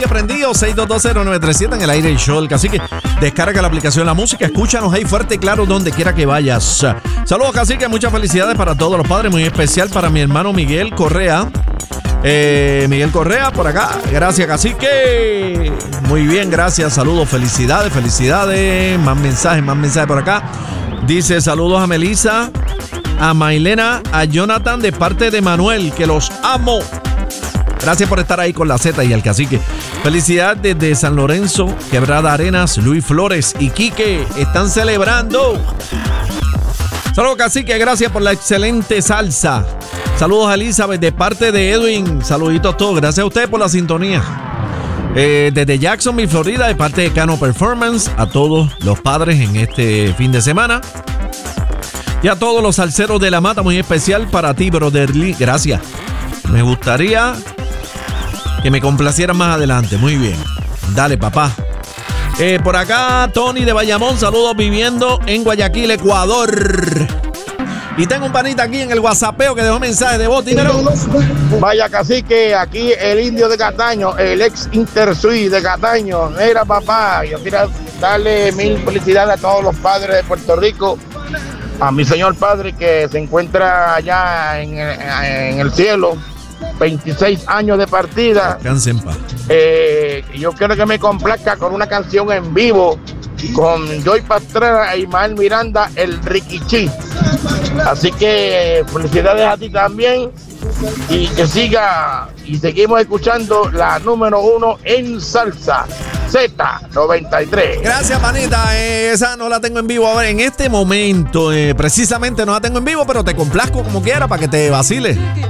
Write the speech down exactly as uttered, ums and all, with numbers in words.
Prendido seis dos dos cero nueve tres siete en el aire y show del Cacique. Descarga la aplicación La Música, escúchanos ahí fuerte y claro donde quiera que vayas. Saludos, Cacique, muchas felicidades para todos los padres, muy especial para mi hermano Miguel Correa. Eh, Miguel Correa por acá, gracias, Cacique. Muy bien, gracias, saludos, felicidades, felicidades. Más mensajes, más mensajes por acá. Dice saludos a Melissa, a Mailena, a Jonathan de parte de Manuel, que los amo. Gracias por estar ahí con la Z y el Cacique. Felicidad desde San Lorenzo, Quebrada Arenas, Luis Flores y Quique están celebrando. Saludos, Cacique, gracias por la excelente salsa. Saludos a Elizabeth de parte de Edwin. Saluditos a todos, gracias a ustedes por la sintonía. Eh, desde Jacksonville, Florida, de parte de Cano Performance, a todos los padres en este fin de semana. Y a todos los salseros de la mata, muy especial para ti, Brotherly. Gracias. Me gustaría que me complacieran más adelante. Muy bien. Dale, papá. Eh, por acá, Tony de Bayamón. Saludos, viviendo en Guayaquil, Ecuador. Y tengo un panita aquí en el WhatsAppeo que dejó mensaje de voz. Dímelo. Vaya, Cacique, aquí el indio de Cataño, el ex Intersuite de Cataño. Mira, papá, yo quiero darle mil felicidades a todos los padres de Puerto Rico. A mi señor padre que se encuentra allá en, en el cielo. veintiséis años de partida. Cansen paz. Eh, yo quiero que me complazca con una canción en vivo con Joy Pastrana e Ismael Miranda, el Riquichi. Así que felicidades a ti también y que siga y seguimos escuchando la número uno en salsa, Z noventa y tres. Gracias, panita. Eh, esa no la tengo en vivo ahora en este momento. Eh, precisamente no la tengo en vivo, pero te complazco como quiera para que te vaciles.